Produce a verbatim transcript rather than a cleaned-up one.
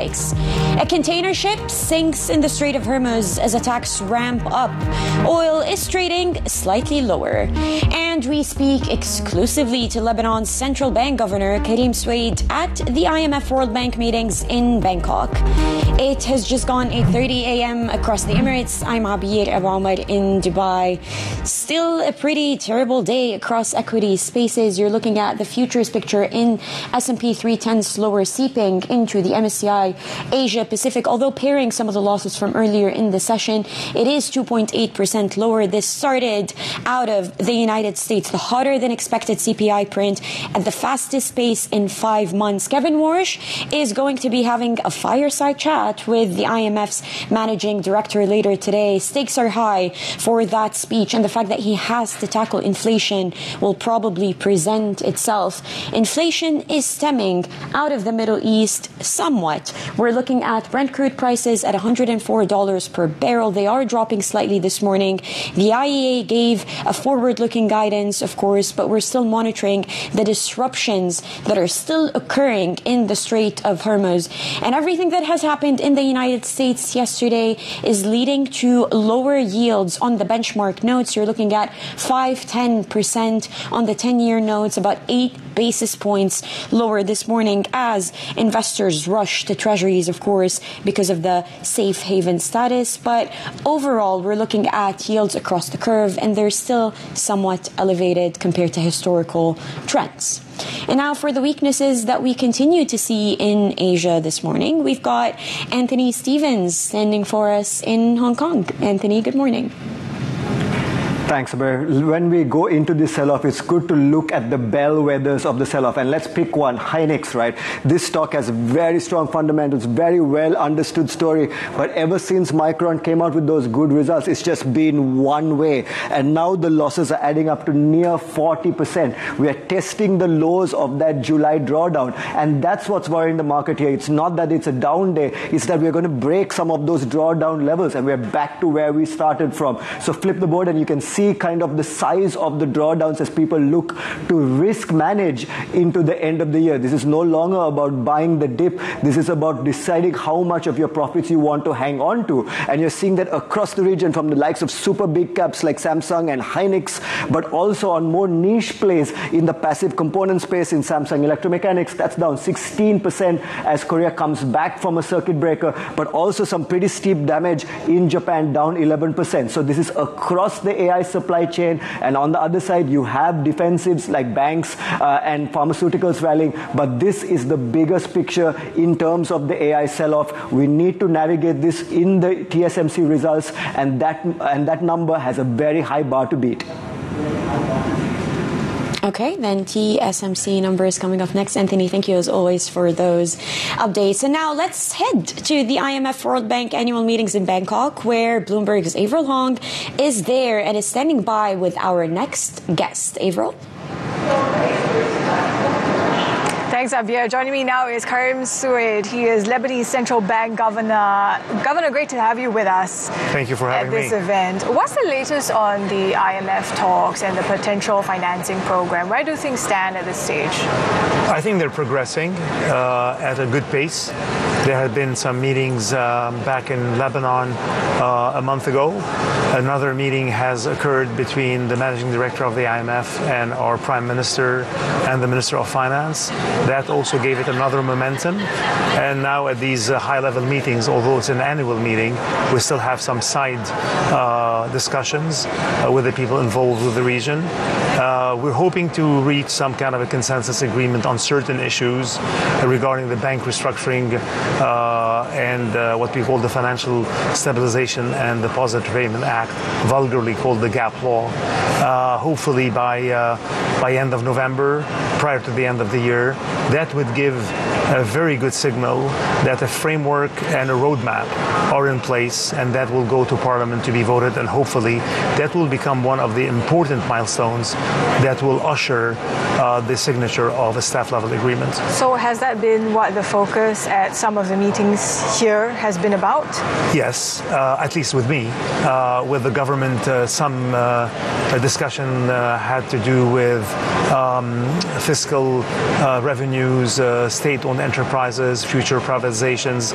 strikes. A container ship sinks in the Strait of Hormuz as attacks ramp up. Oil is trading slightly lower. And we speak exclusively to Lebanon's central bank governor, Karim Swade, at the I M F World Bank meetings in Bangkok. It has just gone eight thirty a.m. across the Emirates. I'm Abir Abu Omar in Dubai. Still a pretty terrible day across equity spaces. You're looking at the futures picture in S and P three ten slower seeping into the M S C I Asia Pacific. Although pairing some of the losses from earlier in the session, it is two point eight percent lower. This started out of the United States, the hotter than expected C P I print at the fastest pace in five months. Kevin Warsh is going to be having a fireside chat with the I M F's managing director later today. Stakes are high for that speech, and the fact that he has to tackle inflation will probably present itself. Inflation is stemming out of the Middle East somewhat. We're looking at Brent crude prices at one hundred four dollars per barrel. They are dropping slightly this morning. The I E A gave a forward-looking guidance, of course, but we're still monitoring the disruptions that are still occurring in the Strait of Hormuz. And everything that has happened in the United States yesterday is leading to lower yields on the benchmark notes. You're looking at five to ten percent on the ten-year notes, about eight basis points lower this morning as investors rush to treasuries, of course, because of the safe haven status. But overall, we're looking at yields across the curve, and they're still somewhat elevated compared to historical trends. And now for the weaknesses that we continue to see in Asia this morning, we've got Anthony Stevens standing for us in Hong Kong. Anthony, good morning. Thanks, Abir. When we go into this sell-off, it's good to look at the bellwethers of the sell-off. And let's pick one, Hynix, right? This stock has very strong fundamentals, very well understood story. But ever since Micron came out with those good results, it's just been one way. And now the losses are adding up to near forty percent. We are testing the lows of that July drawdown. And that's what's worrying the market here. It's not that it's a down day. It's that we're going to break some of those drawdown levels. And we're back to where we started from. So flip the board and you can see see kind of the size of the drawdowns as people look to risk manage into the end of the year. This is no longer about buying the dip. This is about deciding how much of your profits you want to hang on to. And you're seeing that across the region from the likes of super big caps like Samsung and Hynix, but also on more niche plays in the passive component space in Samsung Electromechanics. That's down sixteen percent as Korea comes back from a circuit breaker, but also some pretty steep damage in Japan, down eleven percent. So this is across the A I supply chain, and on the other side you have defensives like banks uh, and pharmaceuticals rallying, but this is the biggest picture in terms of the A I sell-off. We need to navigate this in the T S M C results, and that and that number has a very high bar to beat. Okay, then T S M C numbers coming up next. Anthony, thank you as always for those updates. And now let's head to the I M F World Bank annual meetings in Bangkok, where Bloomberg's Avril Hong is there and is standing by with our next guest. Avril? Thanks, Abir. Joining me now is Karim Swade. He is Lebanese Central Bank Governor. Governor, great to have you with us. Thank you for having me. At this event. What's the latest on the I M F talks and the potential financing program? Where do things stand at this stage? I think they're progressing uh, at a good pace. There had been some meetings um, back in Lebanon uh, a month ago. Another meeting has occurred between the managing director of the I M F and our prime minister and the minister of finance. That also gave it another momentum. And now at these uh, high-level meetings, although it's an annual meeting, we still have some side uh, discussions uh, with the people involved with the region. Uh, we're hoping to reach some kind of a consensus agreement on certain issues regarding the bank restructuring uh, and uh, what we call the Financial Stabilization and Deposit Repayment Act, vulgarly called the GAP law. Uh, hopefully by uh, by end of November, prior to the end of the year, that would give a very good signal that a framework and a roadmap are in place, and that will go to Parliament to be voted, and hopefully that will become one of the important milestones that will usher uh, the signature of a staff-level agreement. So has that been what the focus at some of the meetings here has been about? Yes, uh, at least with me. Uh, with the government, uh, some uh, discussion uh, had to do with um, fiscal uh, revenues, uh, state-owned enterprises, future privatizations,